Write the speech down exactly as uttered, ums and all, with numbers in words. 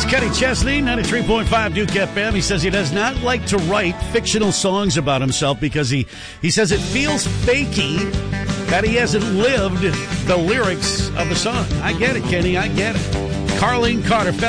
Kenny Chesney, ninety-three point five Duke F M. He says he does not like to write fictional songs about himself because he, he says it feels fakey that he hasn't lived the lyrics of the song. I get it, Kenny. I get it. Carlene Carter.